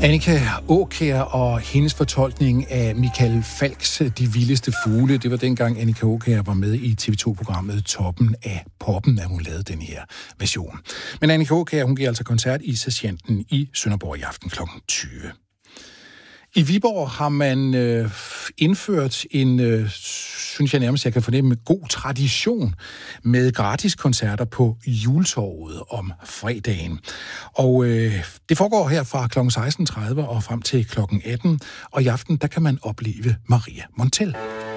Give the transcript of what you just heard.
Annika Aakjær og hendes fortolkning af Michael Falks De Vildeste Fugle. Det var dengang Annika Aakjær var med i TV2-programmet Toppen af Poppen, at hun lavede den her version. Men Annika Aakjær, hun giver altså koncert i Sergenten i Sønderborg i aften kl. 20. I Viborg har man indført en, synes jeg nærmest, jeg kan fornemme, god tradition med gratis koncerter på Juletorvet om fredagen. Og det foregår her fra kl. 16.30 og frem til kl. 18, og i aften der kan man opleve Maria Montell.